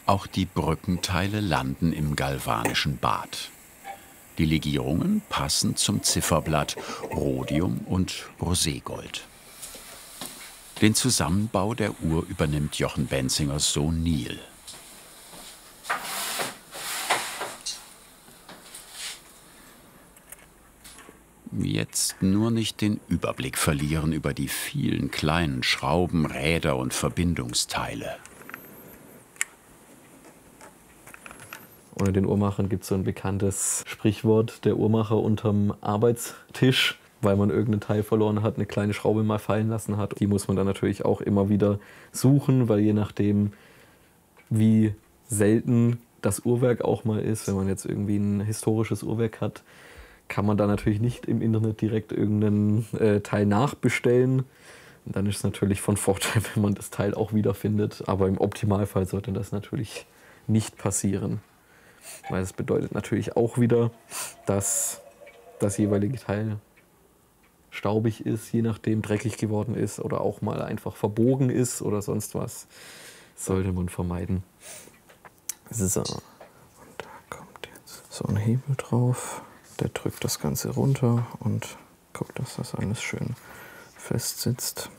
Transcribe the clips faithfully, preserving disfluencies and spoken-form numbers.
Auch die Brückenteile landen im galvanischen Bad. Die Legierungen passen zum Zifferblatt Rhodium und Roségold. Den Zusammenbau der Uhr übernimmt Jochen Benzingers Sohn Niel. Jetzt nur nicht den Überblick verlieren über die vielen kleinen Schrauben, Räder und Verbindungsteile. Unter den Uhrmachern gibt es so ein bekanntes Sprichwort, der Uhrmacher unterm Arbeitstisch, weil man irgendein Teil verloren hat, eine kleine Schraube mal fallen lassen hat. Die muss man dann natürlich auch immer wieder suchen, weil je nachdem, wie selten das Uhrwerk auch mal ist, wenn man jetzt irgendwie ein historisches Uhrwerk hat, kann man da natürlich nicht im Internet direkt irgendeinen äh, Teil nachbestellen. Und dann ist es natürlich von Vorteil, wenn man das Teil auch wiederfindet. Aber im Optimalfall sollte das natürlich nicht passieren. Weil das bedeutet natürlich auch wieder, dass das jeweilige Teil staubig ist, je nachdem dreckig geworden ist oder auch mal einfach verbogen ist oder sonst was. Sollte man vermeiden. So, und da kommt jetzt so ein Hebel drauf. Der drückt das Ganze runter und guckt, dass das alles schön fest sitzt.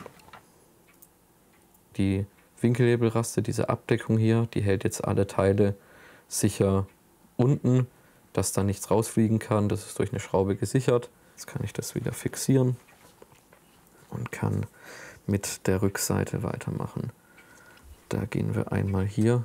Die Winkelhebelraste, diese Abdeckung hier, die hält jetzt alle Teile sicher unten, dass da nichts rausfliegen kann. Das ist durch eine Schraube gesichert. Jetzt kann ich das wieder fixieren und kann mit der Rückseite weitermachen. Da gehen wir einmal hier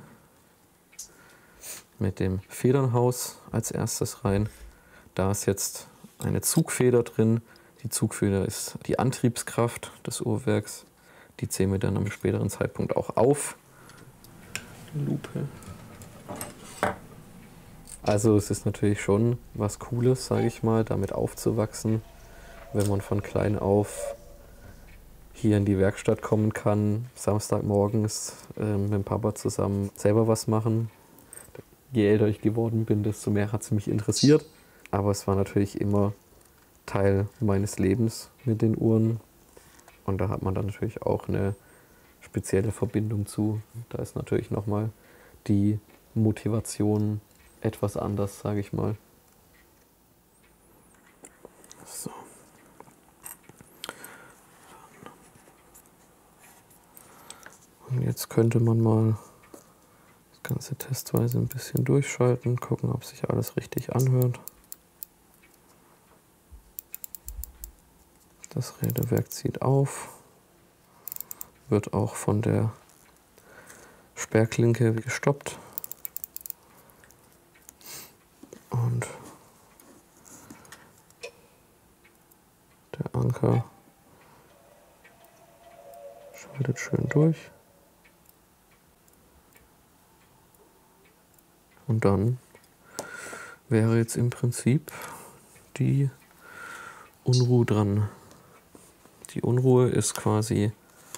mit dem Federnhaus als erstes rein. Da ist jetzt eine Zugfeder drin. Die Zugfeder ist die Antriebskraft des Uhrwerks. Die zählen wir dann am späteren Zeitpunkt auch auf. Lupe. Also es ist natürlich schon was Cooles, sage ich mal, damit aufzuwachsen, wenn man von klein auf hier in die Werkstatt kommen kann, samstagmorgens äh, mit dem Papa zusammen selber was machen. Je älter ich geworden bin, desto mehr hat es mich interessiert. Aber es war natürlich immer Teil meines Lebens mit den Uhren. Und da hat man dann natürlich auch eine spezielle Verbindung zu. Da ist natürlich nochmal die Motivation etwas anders, sage ich mal. So. Und jetzt könnte man mal das Ganze testweise ein bisschen durchschalten, gucken, ob sich alles richtig anhört. Das Räderwerk zieht auf, wird auch von der Sperrklinke gestoppt und der Anker schaltet schön durch und dann wäre jetzt im Prinzip die Unruhe dran. Die Unruhe ist quasi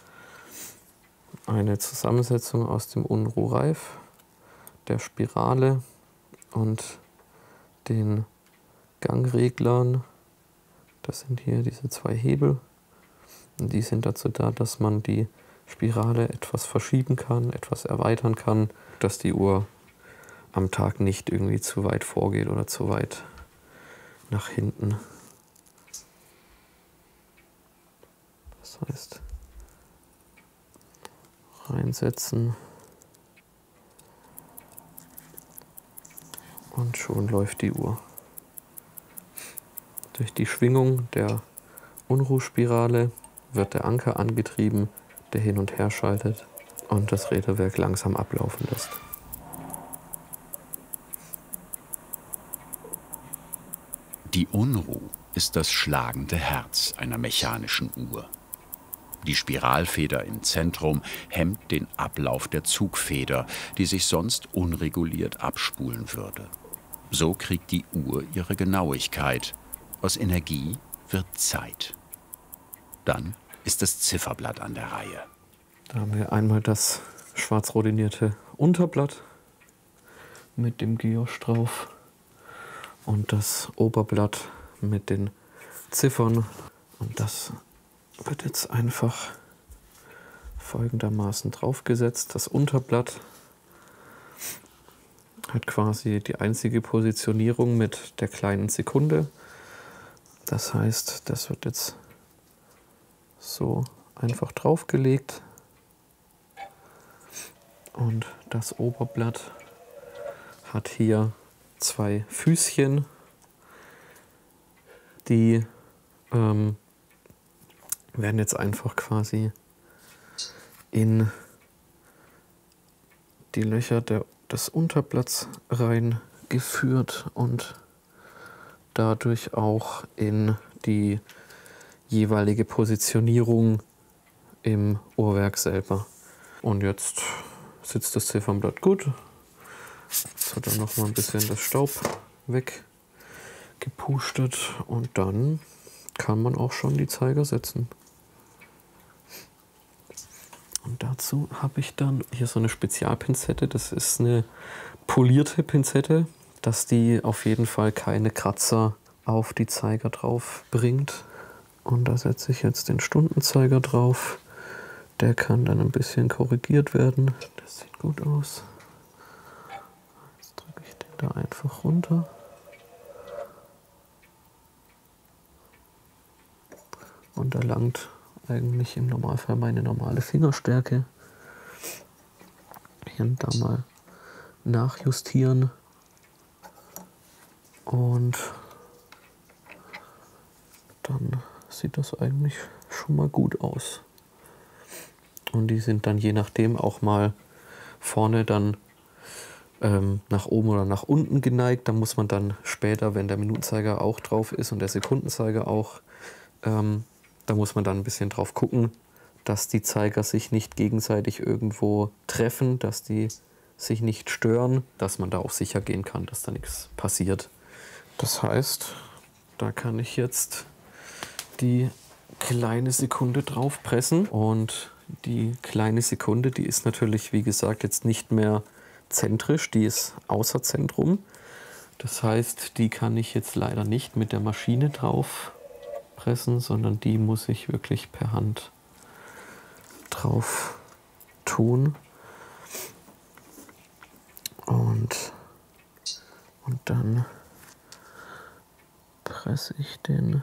eine Zusammensetzung aus dem Unruhreif, der Spirale und den Gangreglern. Das sind hier diese zwei Hebel. Und die sind dazu da, dass man die Spirale etwas verschieben kann, etwas erweitern kann, dass die Uhr am Tag nicht irgendwie zu weit vorgeht oder zu weit nach hinten. Das heißt, reinsetzen und schon läuft die Uhr. Durch die Schwingung der Unruhspirale wird der Anker angetrieben, der hin und her schaltet und das Räderwerk langsam ablaufen lässt. Die Unruh ist das schlagende Herz einer mechanischen Uhr. Die Spiralfeder im Zentrum hemmt den Ablauf der Zugfeder, die sich sonst unreguliert abspulen würde. So kriegt die Uhr ihre Genauigkeit. Aus Energie wird Zeit. Dann ist das Zifferblatt an der Reihe. Da haben wir einmal das schwarz rodinierte Unterblatt mit dem Giosch drauf und das Oberblatt mit den Ziffern. Und das wird jetzt einfach folgendermaßen draufgesetzt. Das Unterblatt hat quasi die einzige Positionierung mit der kleinen Sekunde. Das heißt, das wird jetzt so einfach draufgelegt. Und das Oberblatt hat hier zwei Füßchen, die ähm, werden jetzt einfach quasi in die Löcher der, des Unterblatts reingeführt und dadurch auch in die jeweilige Positionierung im Uhrwerk selber. Und jetzt sitzt das Ziffernblatt gut. Jetzt hat er noch mal ein bisschen das Staub weggepustet und dann kann man auch schon die Zeiger setzen. Und dazu habe ich dann hier so eine Spezialpinzette. Das ist eine polierte Pinzette, dass die auf jeden Fall keine Kratzer auf die Zeiger drauf bringt. Und da setze ich jetzt den Stundenzeiger drauf. Der kann dann ein bisschen korrigiert werden. Das sieht gut aus. Jetzt drücke ich den da einfach runter. Und erlangt eigentlich im Normalfall meine normale Fingerstärke. Hier und da mal nachjustieren. Und dann sieht das eigentlich schon mal gut aus. Und die sind dann je nachdem auch mal vorne dann ähm, nach oben oder nach unten geneigt. Da muss man dann später, wenn der Minutenzeiger auch drauf ist und der Sekundenzeiger auch, ähm, da muss man dann ein bisschen drauf gucken, dass die Zeiger sich nicht gegenseitig irgendwo treffen, dass die sich nicht stören, dass man da auch sicher gehen kann, dass da nichts passiert. Das heißt, da kann ich jetzt die kleine Sekunde drauf pressen und die kleine Sekunde, die ist natürlich, wie gesagt, jetzt nicht mehr zentrisch, die ist außer Zentrum. Das heißt, die kann ich jetzt leider nicht mit der Maschine drauf pressen, sondern die muss ich wirklich per Hand drauf tun. Und, und dann presse ich den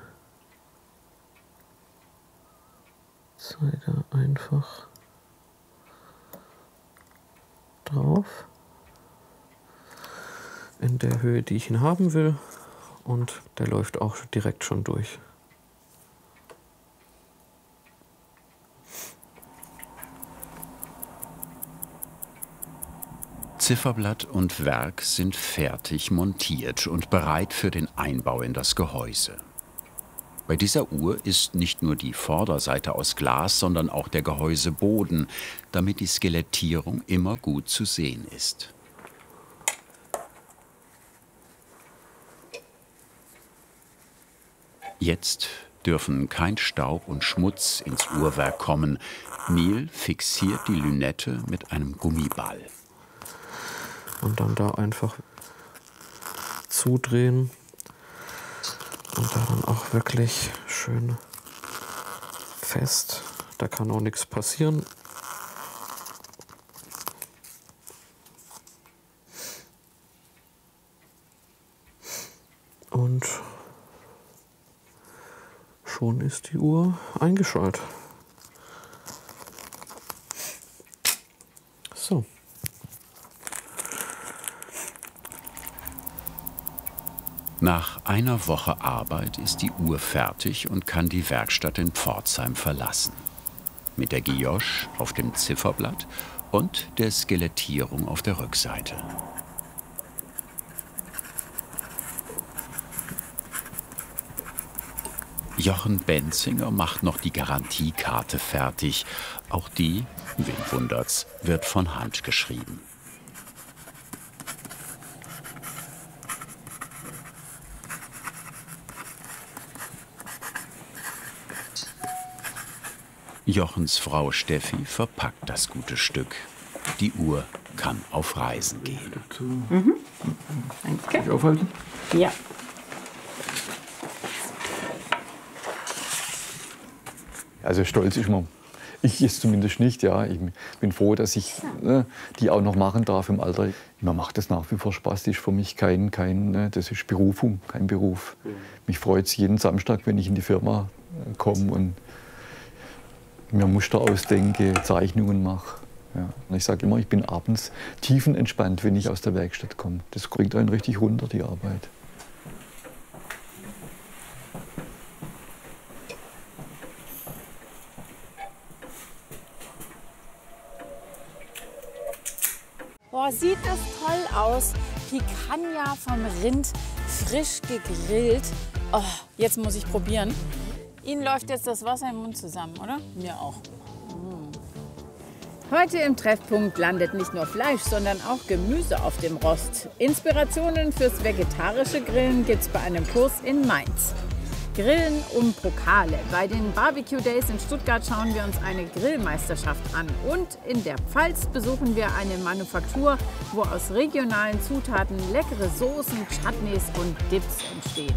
Zeiger einfach drauf in der Höhe, die ich ihn haben will, und der läuft auch direkt schon durch. Zifferblatt und Werk sind fertig montiert und bereit für den Einbau in das Gehäuse. Bei dieser Uhr ist nicht nur die Vorderseite aus Glas, sondern auch der Gehäuseboden, damit die Skelettierung immer gut zu sehen ist. Jetzt dürfen kein Staub und Schmutz ins Uhrwerk kommen. Neil fixiert die Lünette mit einem Gummiball. Und dann da einfach zudrehen und da dann auch wirklich schön fest. Da kann auch nichts passieren. Und schon ist die Uhr eingeschaltet. So. Nach einer Woche Arbeit ist die Uhr fertig und kann die Werkstatt in Pforzheim verlassen. Mit der Guilloche auf dem Zifferblatt und der Skelettierung auf der Rückseite. Jochen Benzinger macht noch die Garantiekarte fertig. Auch die, wen wundert's, wird von Hand geschrieben. Jochens Frau Steffi verpackt das gute Stück. Die Uhr kann auf Reisen gehen. Mhm. Danke. Kann ich aufhalten? Ja. Also stolz ist man Ich jetzt zumindest nicht, ja. Ich bin froh, dass ich ne, die auch noch machen darf im Alter. Mir macht das nach wie vor Spaß. Das ist für mich kein, kein ne, das ist Berufung, kein Beruf. Mich freut es jeden Samstag, wenn ich in die Firma äh, komme und mir Muster ausdenke, Zeichnungen mache. Ja. Und ich sage immer, ich bin abends tiefenentspannt, wenn ich aus der Werkstatt komme. Das bringt einen richtig runter, die Arbeit. Boah, sieht das toll aus. Picanha vom Rind, frisch gegrillt. Oh, jetzt muss ich probieren. Ihnen läuft jetzt das Wasser im Mund zusammen, oder? Mir auch. Mm. Heute im Treffpunkt landet nicht nur Fleisch, sondern auch Gemüse auf dem Rost. Inspirationen fürs vegetarische Grillen gibt's bei einem Kurs in Mainz. Grillen um Pokale. Bei den Barbecue Days in Stuttgart schauen wir uns eine Grillmeisterschaft an. Und in der Pfalz besuchen wir eine Manufaktur, wo aus regionalen Zutaten leckere Soßen, Chutneys und Dips entstehen.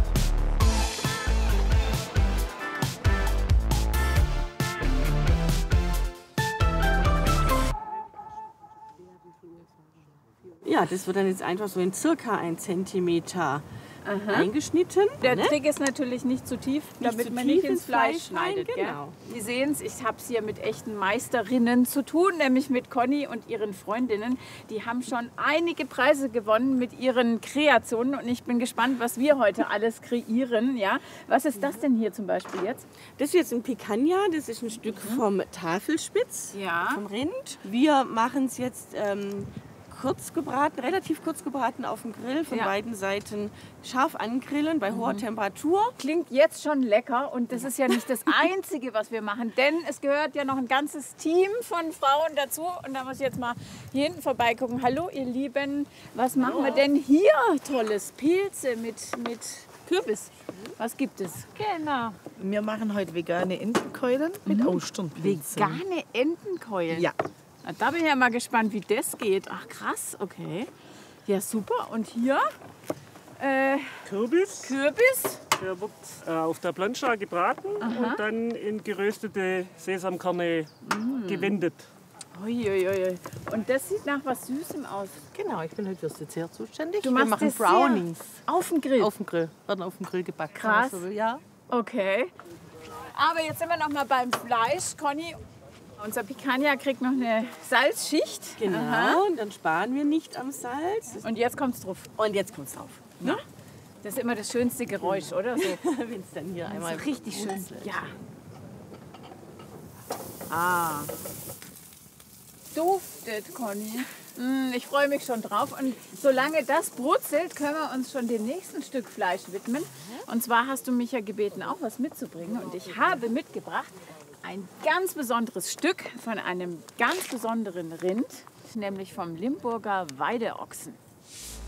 Ja, das wird dann jetzt einfach so in circa ein Zentimeter Aha. eingeschnitten. Der ne? Trick ist natürlich nicht zu tief, nicht damit zu man tief nicht ins Fleisch, Fleisch schneidet. Rein, genau. Sie sehen es, ich habe es hier mit echten Meisterinnen zu tun, nämlich mit Conny und ihren Freundinnen. Die haben schon einige Preise gewonnen mit ihren Kreationen und ich bin gespannt, was wir heute alles kreieren. Ja? Was ist das denn hier zum Beispiel jetzt? Das ist jetzt ein Picanha, das ist ein Stück mhm. vom Tafelspitz, ja. vom Rind. Wir machen es jetzt ähm, kurz gebraten, relativ kurz gebraten auf dem Grill, von ja. beiden Seiten scharf angrillen bei hoher mhm. Temperatur. Klingt jetzt schon lecker und das ist ja nicht das Einzige, was wir machen, denn es gehört ja noch ein ganzes Team von Frauen dazu und da muss ich jetzt mal hier hinten vorbeigucken. Hallo ihr Lieben, was machen Hallo. wir denn hier Tolles? Pilze mit, mit Kürbis. Was gibt es? Genau. Wir machen heute vegane Entenkeulen mit mhm. Austernpilzen. Vegane Entenkeulen? Ja. Da bin ich ja mal gespannt, wie das geht. Ach krass, okay. Ja, super. Und hier? Äh, Kürbis. Kürbis. Der wird äh, auf der Plancha gebraten Aha. und dann in geröstete Sesamkerne mm. gewendet. Uiuiui. Und das sieht nach was Süßem aus. Genau, ich bin heute fürs Dessert zuständig. Du Wir machst machen Dessert Brownies. Auf dem Grill? Auf dem Grill. Werden auf dem Grill gebacken. Krass. Also, ja. Okay. Aber jetzt sind wir noch mal beim Fleisch, Conny. Unser Picanha kriegt noch eine Salzschicht. Genau, Aha. und dann sparen wir nicht am Salz. Und jetzt kommt es drauf. Und jetzt kommt es drauf. Ja. Das ist immer das schönste Geräusch, oder? So. Wenn es dann hier das einmal ist richtig schön. Ja. Ah. Duftet, Conny. Ich freue mich schon drauf. Und solange das brutzelt, können wir uns schon dem nächsten Stück Fleisch widmen. Und zwar hast du mich ja gebeten, auch was mitzubringen. Und ich habe mitgebracht ein ganz besonderes Stück von einem ganz besonderen Rind, nämlich vom Limburger Weideochsen.